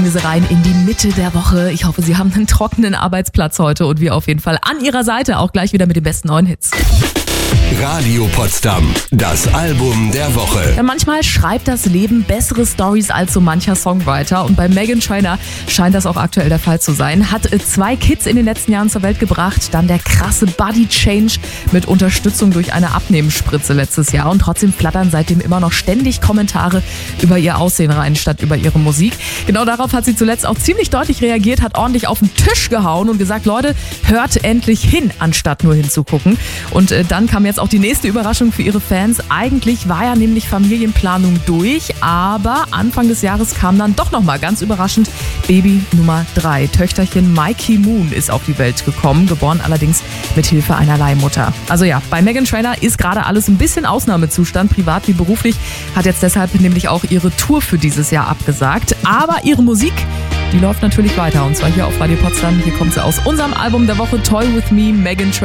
wir sie rein in die Mitte der Woche. Ich hoffe, Sie haben einen trockenen Arbeitsplatz heute und wir auf jeden Fall an Ihrer Seite auch gleich wieder mit den besten neuen Hits. Radio Potsdam, das Album der Woche. Ja, manchmal schreibt das Leben bessere Storys als so mancher Songwriter und bei Meghan Trainor scheint das auch aktuell der Fall zu sein. Hat 2 Kids in den letzten Jahren zur Welt gebracht, dann der krasse Body Change mit Unterstützung durch eine Abnehmspritze letztes Jahr und trotzdem flattern seitdem immer noch ständig Kommentare über ihr Aussehen rein statt über ihre Musik. Genau darauf hat sie zuletzt auch ziemlich deutlich reagiert, hat ordentlich auf den Tisch gehauen und gesagt, Leute, hört endlich hin, anstatt nur hinzugucken. Und dann kam jetzt auch die nächste Überraschung für ihre Fans. Eigentlich war ja nämlich Familienplanung durch, aber Anfang des Jahres kam dann doch nochmal ganz überraschend Baby Nummer 3. Töchterchen Mikey Moon ist auf die Welt gekommen, geboren allerdings mit Hilfe einer Leihmutter. Also ja, bei Meghan Trainor ist gerade alles ein bisschen Ausnahmezustand, privat wie beruflich, hat jetzt deshalb nämlich auch ihre Tour für dieses Jahr abgesagt. Aber ihre Musik, die läuft natürlich weiter und zwar hier auf Radio Potsdam. Hier kommt sie aus unserem Album der Woche, Toy With Me, Meghan Trainor.